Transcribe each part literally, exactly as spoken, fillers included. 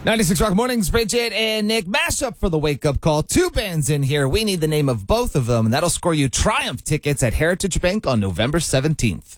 ninety-six Rock Mornings, Bridget and Nick. Mashup for the wake-up call. Two bands in here. We need the name of both of them, and that'll score you Triumph tickets at Heritage Bank on November seventeenth.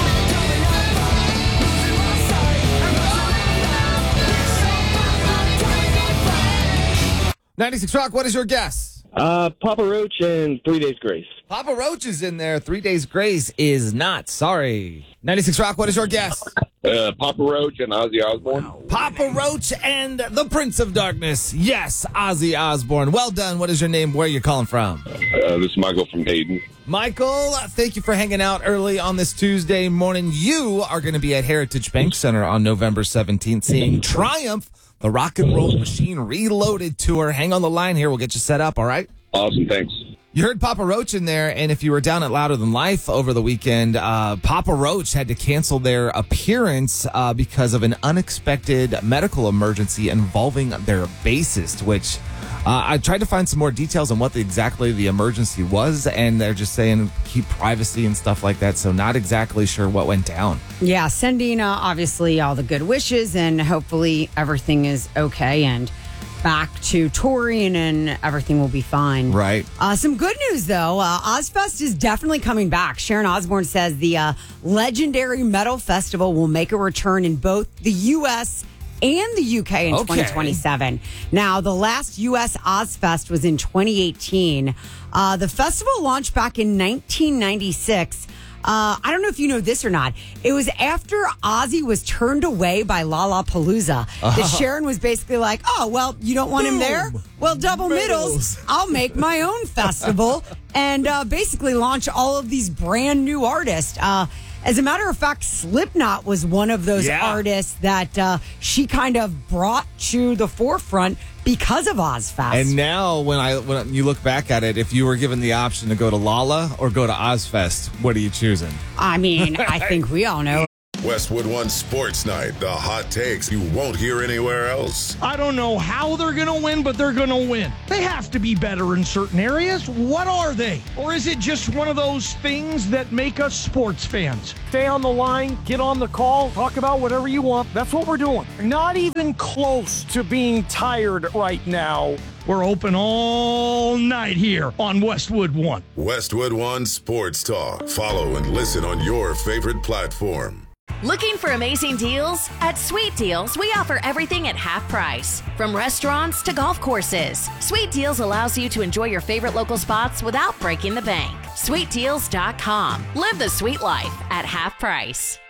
ninety-six Rock, what is your guess? Uh, Papa Roach and Three Days Grace. Papa Roach is in there. Three Days Grace is not. Sorry. ninety-six Rock, what is your guess? Uh, Papa Roach and Ozzy Osbourne. Wow. Papa Roach and the Prince of Darkness. Yes, Ozzy Osbourne. Well done. What is your name? Where are you calling from? Uh, this is Michael from Hayden. Michael, thank you for hanging out early on this Tuesday morning. You are going to be at Heritage Bank Center on November seventeenth seeing Triumph, the Rock and Roll Machine Reloaded tour. Hang on the line here. We'll get you set up, all right? Awesome, thanks. You heard Papa Roach in there, and if you were down at Louder Than Life over the weekend, uh, Papa Roach had to cancel their appearance uh, because of an unexpected medical emergency involving their bassist, which uh, I tried to find some more details on what the, exactly the emergency was, and they're just saying keep privacy and stuff like that, so not exactly sure what went down. Yeah, sending uh, obviously all the good wishes, and hopefully everything is okay, and back to touring and everything will be fine. Right. Uh, some good news, though. Uh, Ozfest is definitely coming back. Sharon Osbourne says the uh, legendary metal festival will make a return in both the U S and the U K in Okay. twenty twenty-seven. Now, the last U S Ozfest was in twenty eighteen. Uh, the festival launched back in nineteen ninety-six. Uh, I don't know if you know this or not. It was after Ozzy was turned away by Lollapalooza uh-huh. that Sharon was basically like, oh, well, you don't want Boom. him there? Well, double middles. middles. I'll make my own festival and uh, basically launch all of these brand new artists. Uh, as a matter of fact, Slipknot was one of those yeah. artists that uh, she kind of brought to the forefront because of Ozfest. And now when I when you look back at it, if you were given the option to go to Lolla or go to Ozfest, what are you choosing? I mean, I think we all know. Westwood One Sports Night, the hot takes you won't hear anywhere else. I don't know how they're going to win, but they're going to win. They have to be better in certain areas. What are they? Or is it just one of those things that make us sports fans? Stay on the line, get on the call, talk about whatever you want. That's what we're doing. Not even close to being tired right now. We're open all night here on Westwood One. Westwood One Sports Talk. Follow and listen on your favorite platform. Looking for amazing deals? At Sweet Deals, we offer everything at half price. From restaurants to golf courses, Sweet Deals allows you to enjoy your favorite local spots without breaking the bank. sweet deals dot com. Live the sweet life at half price.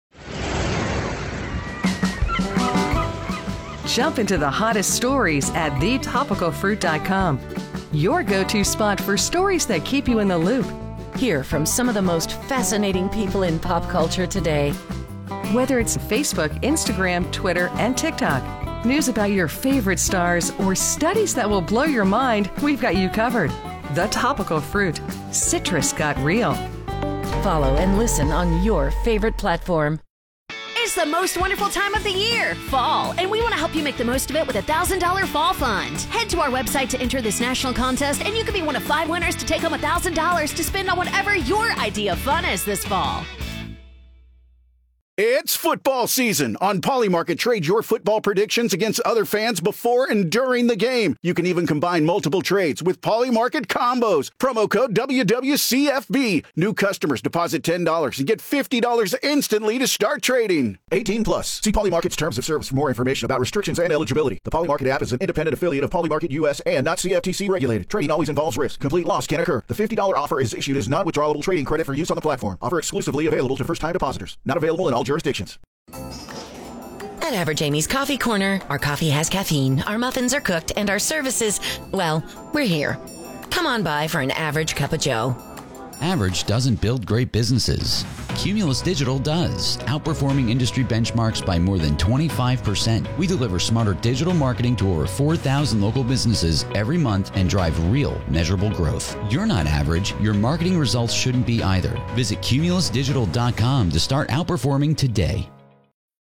Jump into the hottest stories at the topical fruit dot com. Your go-to spot for stories that keep you in the loop. Hear from some of the most fascinating people in pop culture today. Whether it's Facebook, Instagram, Twitter, and TikTok, news about your favorite stars, or studies that will blow your mind, we've got you covered. The Topical Fruit. Citrus got real. Follow and listen on your favorite platform. It's the most wonderful time of the year, fall, and we want to help you make the most of it with a one thousand dollars Fall Fund. Head to our website to enter this national contest, and you could be one of five winners to take home one thousand dollars to spend on whatever your idea of fun is this fall. It's football season. On Polymarket, trade your football predictions against other fans before and during the game. You can even combine multiple trades with Polymarket combos. Promo code W W C F B. New customers deposit ten dollars and get fifty dollars instantly to start trading. eighteen plus. See Polymarket's terms of service for more information about restrictions and eligibility. The Polymarket app is an independent affiliate of Polymarket U S and not C F T C regulated. Trading always involves risk. Complete loss can occur. The fifty dollars offer is issued as non-withdrawable trading credit for use on the platform. Offer exclusively available to first-time depositors. Not available in all jurisdictions. At Average Amy's Coffee Corner, our coffee has caffeine, our muffins are cooked, and our services, well, we're here. Come on by for an average cup of joe. Average doesn't build great businesses. Cumulus Digital does, outperforming industry benchmarks by more than twenty-five percent. We deliver smarter digital marketing to over four thousand local businesses every month and drive real, measurable growth. You're not average. Your marketing results shouldn't be either. Visit cumulus digital dot com to start outperforming today.